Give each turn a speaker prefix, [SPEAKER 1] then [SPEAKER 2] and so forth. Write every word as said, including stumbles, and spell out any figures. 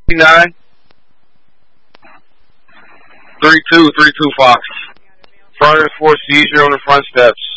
[SPEAKER 1] nine. three two, three two Fox. Front four seizure on the front steps.